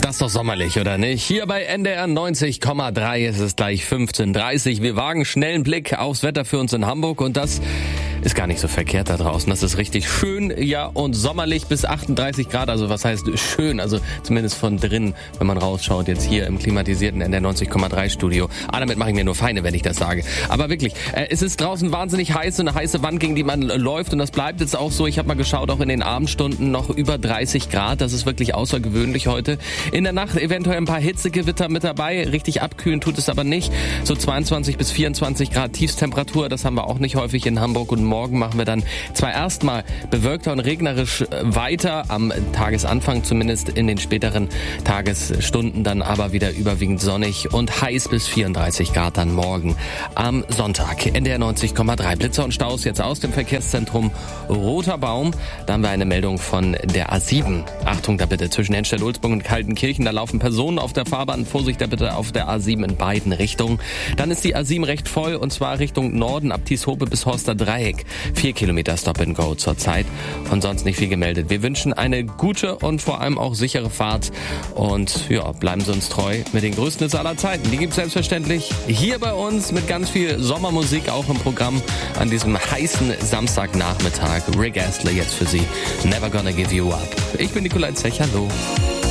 Das ist doch sommerlich, oder nicht? Hier bei NDR 90,3 ist es gleich 15:30 Uhr. Wir wagen schnell einen Blick aufs Wetter für uns in Hamburg und das ist gar nicht so verkehrt da draußen. Das ist richtig schön, ja, und sommerlich bis 38 Grad. Also was heißt schön? Also zumindest von drin, wenn man rausschaut, jetzt hier im klimatisierten NDR 90,3 Studio. Damit mache ich mir nur Feinde, wenn ich das sage. Aber wirklich, es ist draußen wahnsinnig heiß, so eine heiße Wand, gegen die man läuft und das bleibt jetzt auch so. Ich habe mal geschaut, auch in den Abendstunden noch über 30 Grad. Das ist wirklich außergewöhnlich heute. In der Nacht eventuell ein paar Hitzegewitter mit dabei. Richtig abkühlen tut es aber nicht. So 22 bis 24 Grad Tiefstemperatur, das haben wir auch nicht häufig in Hamburg. Und morgen machen wir dann zwar erstmal bewölkter und regnerisch weiter, am Tagesanfang zumindest, in den späteren Tagesstunden dann aber wieder überwiegend sonnig und heiß bis 34 Grad dann morgen am Sonntag. NDR 90,3. Blitzer und Staus jetzt aus dem Verkehrszentrum Roter Baum. Da haben wir eine Meldung von der A7. Achtung da bitte, zwischen Henstedt-Ulzburg und Kaltenkirchen, da laufen Personen auf der Fahrbahn. Vorsicht da bitte auf der A7 in beiden Richtungen. Dann ist die A7 recht voll und zwar Richtung Norden ab Tieshope bis Horster Dreieck. 4 Kilometer Stop and Go zurzeit und sonst nicht viel gemeldet. Wir wünschen eine gute und vor allem auch sichere Fahrt und ja, bleiben Sie uns treu mit den größten Hits aller Zeiten. Die gibt's selbstverständlich hier bei uns mit ganz viel Sommermusik auch im Programm an diesem heißen Samstagnachmittag. Rick Astley jetzt für Sie. Never Gonna Give You Up. Ich bin Nikolai Zech, hallo.